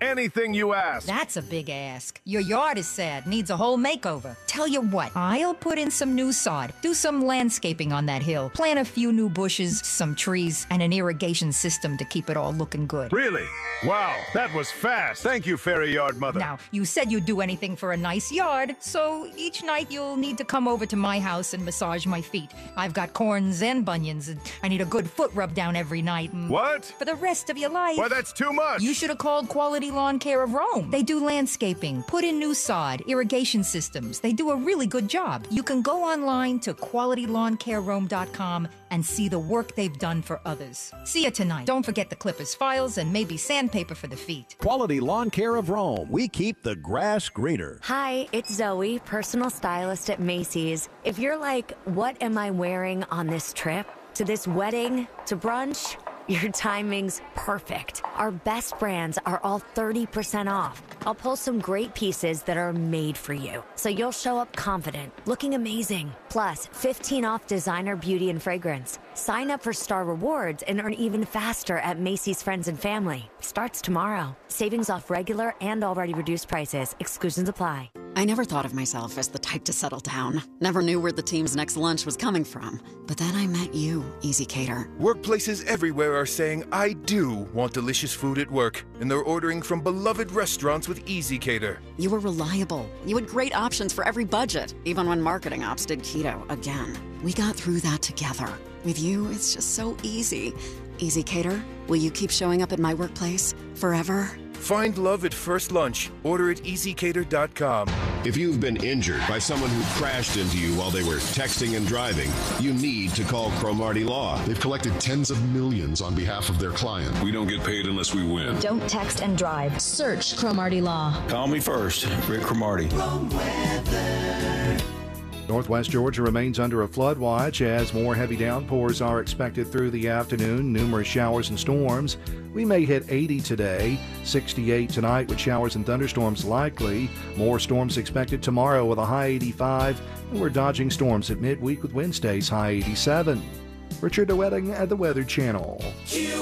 anything you ask. That's a big ask. Your yard is sad, needs a whole makeover. Tell you what, I'll put in some new sod, do some landscaping on that hill, plant a few new bushes, some trees, and an irrigation system to keep it all looking good. Really? Wow, that was fast. Thank you, Fairy Yard Mother. Now, you said you'd do anything for a nice yard, so each night you'll need to come over to my house and massage my feet. I've got corns and bunions, and I need a good foot rub down every night. What? For the rest of your life. Well, that's too much. You should have called Quality Lawn Care of Rome. They do landscaping, put in new sod, irrigation systems. They do a really good job. You can go online to QualityLawnCareRome.com and see the work they've done for others. See you tonight. Don't forget the clippers, files, and maybe sandpaper for the feet. Quality Lawn Care of Rome. We keep the grass greener. Hi, it's Zoe, personal stylist at Macy's. If you're like, what am I wearing on this trip? To this wedding? To brunch? Your timing's perfect. Our best brands are all 30% off. I'll pull some great pieces that are made for you, so you'll show up confident, looking amazing. Plus, 15 off designer, beauty, and fragrance. Sign up for Star Rewards and earn even faster at Macy's Friends and Family. Starts tomorrow. Savings off regular and already reduced prices. Exclusions apply. I never thought of myself as the type to settle down. Never knew where the team's next lunch was coming from. But then I met you, Easy Cater. Workplaces everywhere are saying, I do want delicious food at work. And they're ordering from beloved restaurants with Easy Cater. You were reliable. You had great options for every budget, even when marketing ops did keto again. We got through that together. With you, it's just so easy. Easy Cater, will you keep showing up at my workplace forever? Find love at first lunch. Order at easycater.com. If you've been injured by someone who crashed into you while they were texting and driving, you need to call Cromartie Law. They've collected tens of millions on behalf of their client. We don't get paid unless we win. Don't text and drive. Search Cromartie Law. Call me first, Rick Cromartie. Northwest Georgia remains under a flood watch as more heavy downpours are expected through the afternoon. Numerous showers and storms. We may hit 80 today, 68 tonight with showers and thunderstorms likely. More storms expected tomorrow with a high 85. And we're dodging storms at midweek with Wednesday's high 87. Richard DeWetting at the Weather Channel.